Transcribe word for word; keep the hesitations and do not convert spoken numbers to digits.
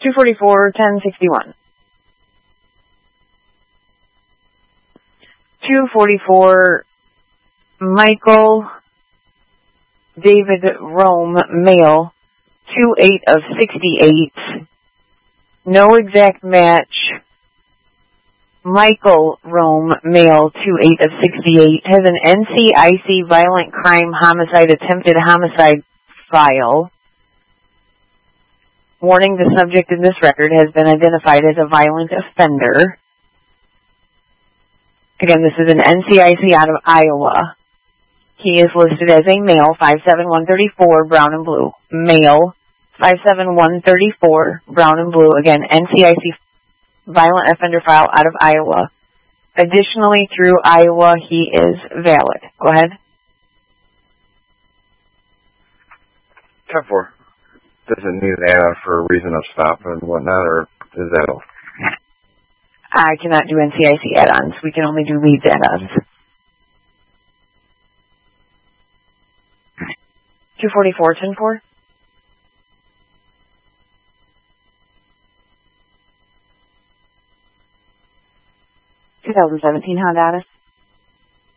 two forty-four, ten sixty-one. two forty-four, Michael David Rome, male, two eight of sixty-eight. No exact match. Michael Rome, male, two eight of sixty-eight, has an N C I C violent crime homicide attempted homicide file. Warning, the subject in this record has been identified as a violent offender. Again, this is an N C I C out of Iowa. He is listed as a male, five seven, one thirty-four, brown and blue. Male, five seven, one thirty-four, brown and blue. Again, N C I C violent offender file out of Iowa. Additionally, through Iowa, he is valid. Go ahead. ten four. Does it need an add-on for a reason of stop and whatnot, or is that all? I cannot do N C I C add-ons. We can only do leads add-ons. two forty-four, ten four. twenty seventeen Honda Odyssey.